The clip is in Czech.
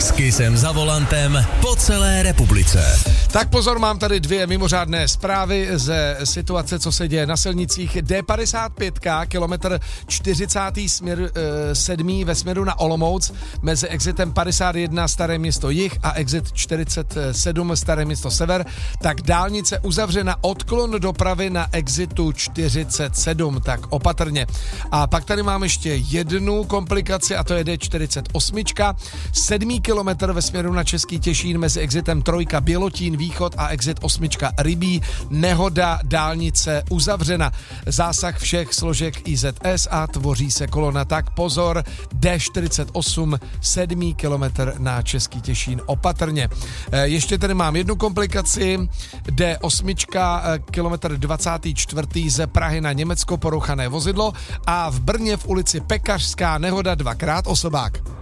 S Kissem za volantem po celé republice. Tak pozor, mám tady dvě mimořádné zprávy ze situace, co se děje na silnicích. D55, kilometr 40. směr 7. ve směru na Olomouc, mezi exitem 51 Staré Město Jih a exit 47 Staré Město Sever, tak dálnice uzavřena, odklon dopravy na exitu 47, tak opatrně. A pak tady mám ještě jednu komplikaci a to je D48, 7. kilometr ve směru na Český Těšín mezi exitem 3 Bělotín Východ a exit 8 Rybí, nehoda, dálnice uzavřena. Zásah všech složek IZS a tvoří se kolona, tak pozor, D48, 7. kilometr na Český Těšín, opatrně. Ještě tady mám jednu komplikaci, D8, kilometr 24. z Prahy na Německo, porouchané vozidlo a v Brně v ulici Pekařská nehoda, 2x osobák.